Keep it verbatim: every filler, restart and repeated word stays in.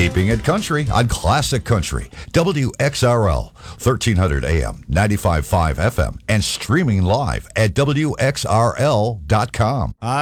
Keeping it country on Classic Country, W X R L, thirteen hundred A M, ninety-five point five F M, and streaming live at W X R L dot com.